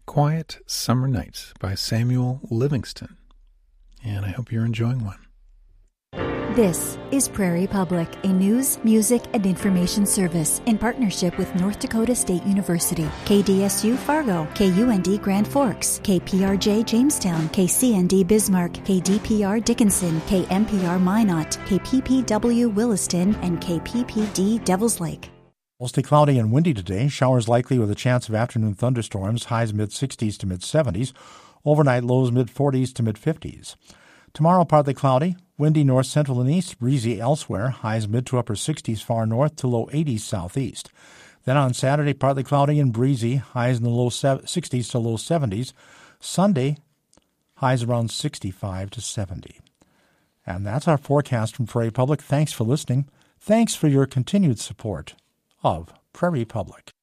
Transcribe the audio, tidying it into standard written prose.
Quiet Summer Night by Samuel Livingston. And I hope you're enjoying one. This is Prairie Public, a news, music, and information service in partnership with North Dakota State University, KDSU Fargo, KUND Grand Forks, KPRJ Jamestown, KCND Bismarck, KDPR Dickinson, KMPR Minot, KPPW Williston, and KPPD Devils Lake. Mostly cloudy and windy today. Showers likely with a chance of afternoon thunderstorms. Highs mid-60s to mid-70s. Overnight lows mid-40s to mid-50s. Tomorrow partly cloudy. Windy north, central, and east. Breezy elsewhere. Highs mid to upper 60s far north to low 80s southeast. Then on Saturday, partly cloudy and breezy. Highs in the low 60s to low 70s. Sunday, highs around 65 to 70. And that's our forecast from Prairie Public. Thanks for listening. Thanks for your continued support of Prairie Public.